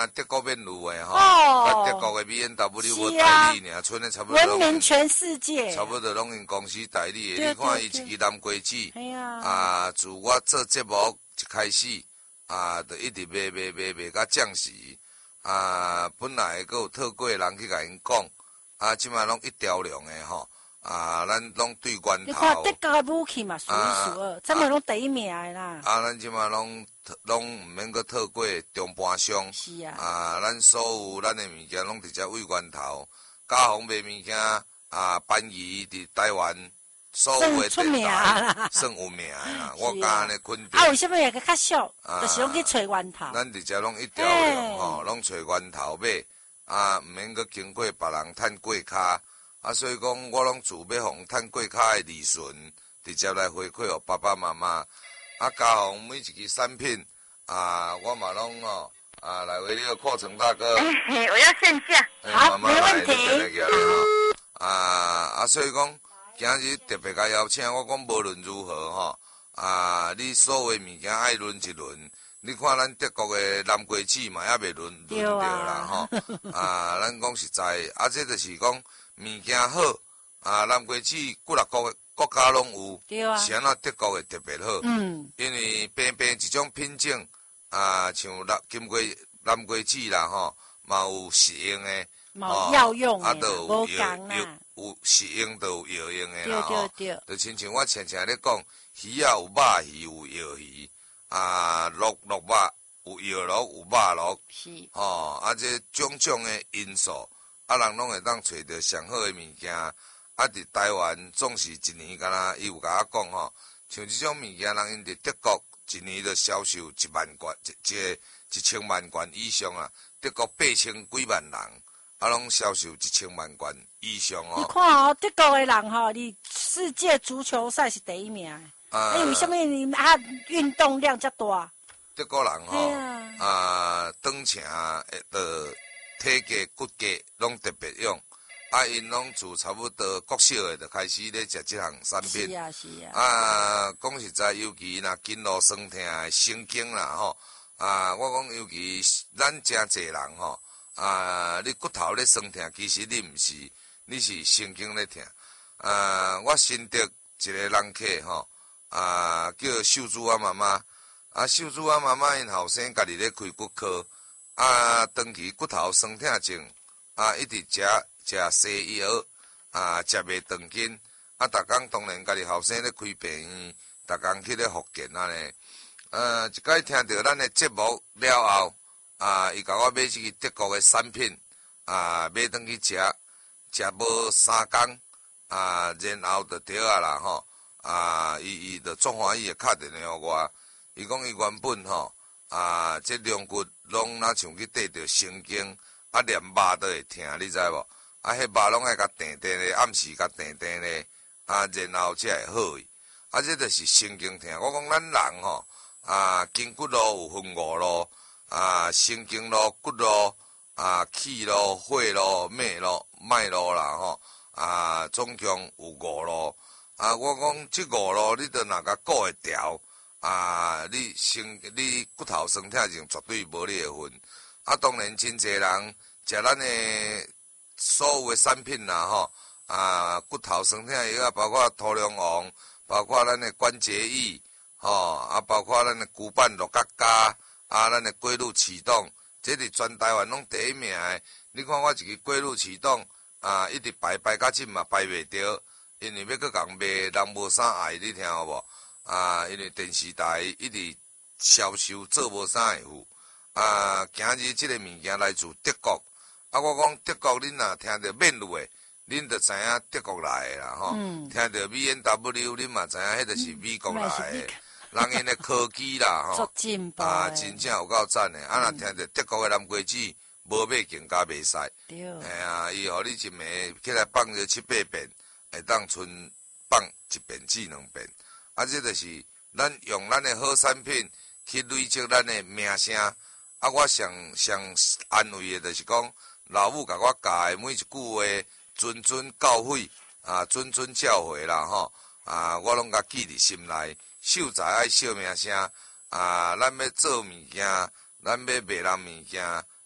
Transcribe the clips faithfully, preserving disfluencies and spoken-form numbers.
德国面路的吼， 哦啊德国的 B N W 无代理呢，剩的差不多闻名全世界， 差不多拢因公司代理的。 对你看伊一对支蓝龟子， 哎呀， 啊，自我做节目一开始，啊，就一直卖卖卖卖到降时，啊，本来还有特贵人去甲因讲，啊，即摆拢一条龙的吼。啊，咱拢对源头。 你看德国的武器嘛，数一数二，咱们拢第一名的啦。 啊，咱即马拢拢毋免阁透过中盘商。 是啊。啊， 咱所有咱的物件拢直接为源头。嘉宏卖物件啊，班仪伫台湾所有的电台算有名的啦。我敢安尼肯定。 啊，为什么会较俗？就是拢去找源头。 咱直接拢一条龙吼，拢找源头买，啊，毋免阁经过别人趁过骹。啊，所以讲，我拢自要互趁过骹的利润，直接来回馈互爸爸妈妈。啊，嘉宏每一支产品，啊，我嘛拢哦，啊，来为你个扩成大哥。 哎，我要线下。好，没问题。 啊啊，所以讲，今日特别甲邀请，我讲无论如何吼，啊，你所有的物件爱轮一轮。你看咱德国的蓝龟子嘛，也袂轮轮着啦吼。啊，咱讲实在，啊，这就是讲。物件好啊，蓝龟子几六国国家拢有， 对啊， 是安怎德国的特别好， 嗯， 因为偏偏一种品种啊，像蓝金龟蓝龟子啦吼，嘛有食用的， 嘛药用的，啊， 无有有有食用，都有药用的啦吼，对对对， 就亲像我常常咧讲，鱼啊有肉鱼有药鱼，啊鹿鹿肉有药鹿有肉鹿， 是， 吼，啊这种种的因素。啊，人拢会当找到上好的物件，啊，伫台湾总是一年，敢若伊有甲我讲吼，像即种物件，人因伫德国一年就销售一万元，一一一千万元以上啊，德国八千几万人，啊，拢销售一千万元以上哦。 你看哦，德国的人吼，你世界足球赛是第一名，啊，因为什么？你啊，运动量较大。 德国人吼，啊，长程的。体格、骨骼拢特别用，啊，因拢自差不多国小的就开始咧食即项产品。 是啊，是啊。 啊，讲实在，尤其若筋络酸痛的神经啦吼，啊，我讲尤其咱真侪人吼，啊，你骨头咧酸痛，其实你毋是，你是神经咧痛。啊，我新得一个人客吼，啊，叫秀珠啊妈妈，啊，秀珠啊妈妈因后生家己咧开骨科。啊，长期骨头酸痛症，啊，一直食食西药，啊，食袂长筋，啊，逐工当然家己后生咧开病院，逐工去咧复健安尼。呃，一摆听到咱的节目了后，啊，伊甲我买一支德国的产品，啊，买转去食，食无三工，啊，然后就对啊啦吼，啊，伊伊就足欢喜的敲电话互我，伊讲伊原本吼。啊，这两骨拢若像去缀着神经，啊，连肉都会疼，你知无？啊，迄肉拢爱甲定定咧，暗时甲定定咧，啊，然后才会好去。啊，这就是神经疼。我讲咱人吼，啊，筋骨路有分五路，啊，神经路、骨路、啊，气路、血路、脉路、脉路啦吼，啊，总共有五路。啊，我讲这五路，你着若甲顾会调。啊，你身你骨头酸痛症绝对无你的份。啊，当然真侪人食咱的所有的产品啦吼，啊，骨头酸痛药啊，包括涂龙王，包括咱的关节液，吼，啊，包括咱的骨板六角加，啊，咱的龟乳启动，这伫全台湾拢第一名的。你看我一个龟乳启动，啊，一直排排到即嘛排袂着，因为要搁共卖，人无啥爱，你听有无？啊，因为电视台一直销售做无啥会付。啊，今日即个物件来自德国。啊，我讲德国，恁若听着面路的，恁就知影德国来的啦吼。嗯、听着 B N W， 恁嘛知影迄就是美国来的。人因的科技啦吼，啊，真正有够赞的。啊，若听着德国的蓝龟子，无买更加袂使。对。哎呀，伊互你一暝起来放着七八遍，会当剩放一遍至两遍。啊，这就是咱用咱的好产品去累积咱的名声。啊，我上上安慰的，就是讲老母甲我教的每一句话，谆谆教诲啊，谆谆教诲啦吼啊，我拢甲记伫心内。秀才爱小名声啊，咱要做物件，咱要卖人物件，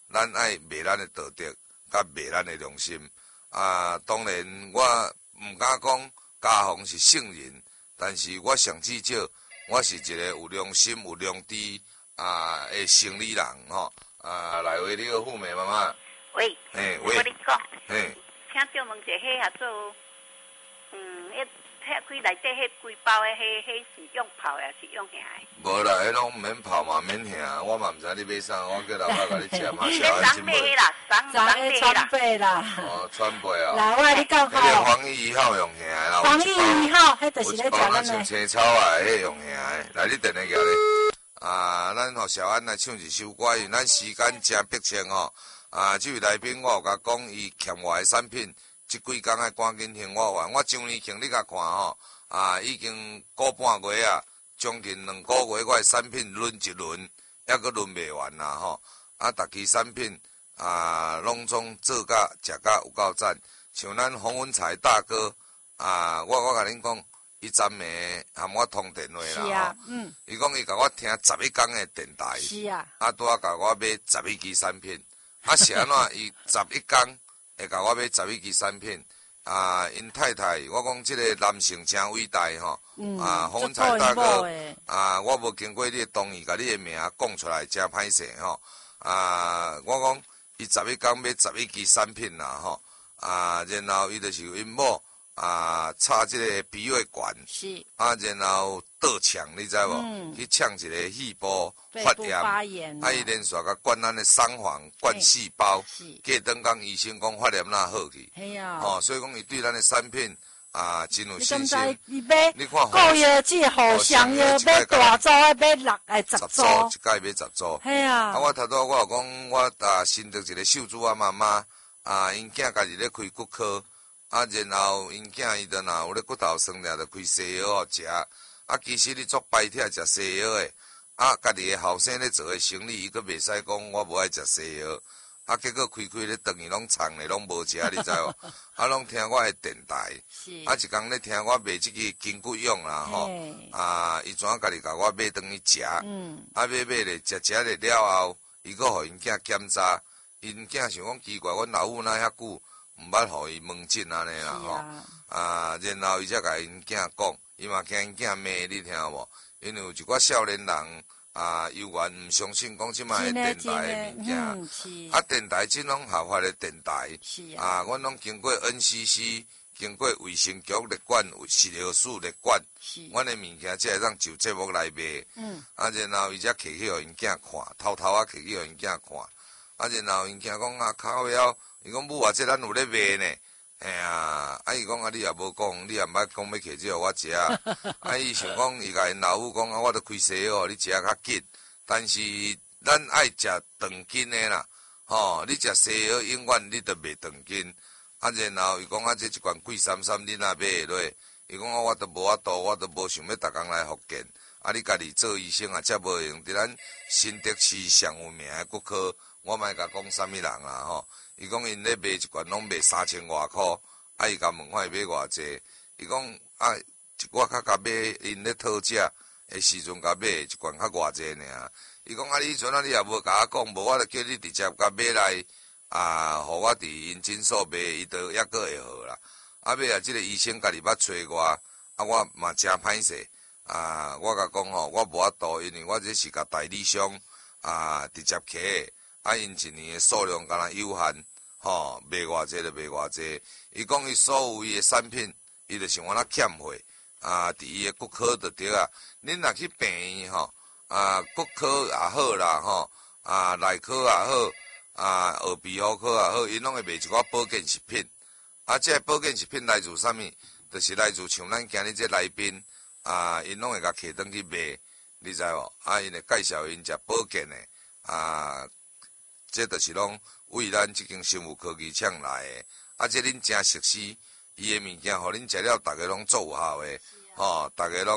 咱爱卖咱的道德，甲卖咱的良心。啊，当然我毋敢讲家风是圣人，但是我上至少我是一个有良心、有良知啊的生理人吼。啊，来话你个富美妈妈。 喂。 嘿，喂。 我你讲。 嘿。 请教问者，迄合做，嗯，迄迄开内底迄规包的，迄迄是用泡也是用下的？ 无啦，迄拢毋免泡嘛，免下，我嘛毋知你买啥，我叫老爸甲你食嘛，小安真无。迄啦，长长的川贝啦。 哦，川贝啊。 来，我你讲吼。 迄个防疫一号用下的啦。 防疫一号，迄就是咧食咱的。像青草啊，迄用下的。来，你等下个咧。啊，咱互小安来唱一首歌，因为咱时间真迫切吼。啊，这位来宾我有甲讲，伊欠我的产品，即几工爱赶紧还我完。我上年前你甲看吼，啊，已经个半月啊，将近两个月，我的产品轮一轮，还阁轮袂完啦吼。啊，逐期产品啊，拢总做甲食甲有够赞。像咱洪文才大哥啊，我我甲恁讲，伊昨暝含我通电话啦。 是啊，嗯。 伊讲伊甲我听十一工的电台。 是啊。 啊，拄啊甲我买十一支产品。啊，是安怎？伊十一工会甲我买十一支产品。啊，因太太，我讲即个男性真伟大吼。嗯。啊，洪文才大哥，啊，我无经过你的同意，甲你的名讲出来，真歹势吼。啊，我讲伊十一工买十一支产品啦吼。啊，然后伊就是因某啊，插即个鼻胃管。是。啊，然后倒呛，你知无？嗯。去呛一个细胞发炎。发炎。啊，伊连续甲灌咱的伤房、灌细胞。是。过等讲医生讲发炎哪好去。系啊。哦，所以讲伊对咱的产品啊，真有信心。 你买，你看，够药剂、好香药，买大组的买六哎十组。 一届买十组。 系啊。 啊，我头拄我有讲，我啊新得一个秀珠啊妈妈啊，因囝家己咧开骨科。啊，然后因囝伊就若有咧骨头酸了，就开西药互食。啊，其实你做白铁食西药诶，啊，家己诶后生咧做诶生意，伊阁袂使讲我无爱食西药。啊，结果开开咧顿伊拢藏咧，拢无食，你知无？啊，拢听我诶电台。是。啊，一工咧听我卖即个筋骨用啦吼。啊，伊怎啊家己甲我买顿去食。嗯。啊，买买咧食食咧了后，伊阁互因囝检查，因囝想讲奇怪，阮老母哪遐久？毋捌互伊问诊安尼啦吼，啊，然后伊才甲因囝讲，伊嘛惊因囝骂你听无？因为有一寡少年人啊，犹原毋相信讲即摆电台诶物件，啊，电台即种合法诶电台，啊，阮拢经过 N C C， 经过卫生局列管、食药署列管，阮诶物件才会当就节目来卖，啊，然后伊才摕去互因囝看，偷偷啊摕去互因囝看，啊，然后因囝讲啊，靠腰。伊讲母啊，这咱有咧卖呢，哎呀，啊伊讲啊，你也无讲，你也毋捌讲要摕这互我食，啊伊想讲，伊甲因老母讲啊，我著开西药，你食较紧，但是咱爱食长筋的啦，吼，你食西药永远你著袂长筋，啊然后伊讲啊，这一罐贵三三你若买会落，伊讲啊，我著无法度，我著无想要逐工来复健，啊你家己做医生啊，则无用，伫咱新德市上有名的骨科，我莫甲讲啥物人啦吼。伊讲因咧卖一罐拢卖三千外箍，啊伊甲问看伊买偌济，伊讲啊，我较甲买因咧讨价诶时阵甲买一罐较偌济尔。伊讲啊，你迄阵啊你也无甲我讲，无我著叫你直接甲买来啊，互我伫因诊所卖，伊著抑阁会好啦。啊尾啊，即个医生家己捌找我，啊我嘛真歹势啊，我甲讲吼，我无法度，因为我这是甲代理商啊直接开。啊，因一年的数量敢若有限，吼，卖偌济就卖偌济。伊讲伊所有伊的产品，伊就是我那欠货，啊，伫伊的骨科就对啊。恁若去病院吼，啊，骨科也好啦，吼，啊，内科也好，啊，耳鼻喉科也好，因拢会卖一寡保健食品。啊，这保健食品来自啥物？就是来自像咱今日这来宾，啊，因拢会甲摕转去卖，你知无？啊，因会介绍因食保健的，啊。这就是拢为咱即间生物科技厂来的，啊，这恁真熟悉，伊的物件，互恁食了，逐个拢做有效的，吼、哦，逐个拢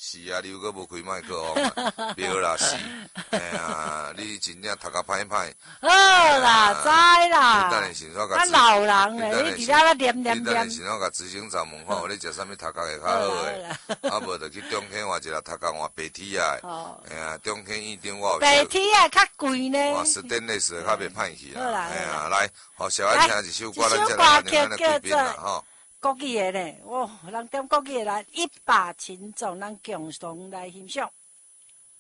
是啊，你又搁无开麦克哦，没啦是，哎呀，你真正读甲歹歹。 好啦，知啦。 你等下先我甲。 咱老人咧，你伫遐念念你等下念。 先我甲执行长问吼，你食啥物头壳会较好诶？啊无就去中坑换一个头壳换白铁啊。哎呀，中坑院长我有。 白铁啊，较贵呢。 哇，是电类似较袂歹去啦。 哎呀，来，好，小爱听一首歌，咱再来听咱的贵宾啦吼。 国语的呢，哇，人点国语的来一把琴奏，咱共同来欣赏。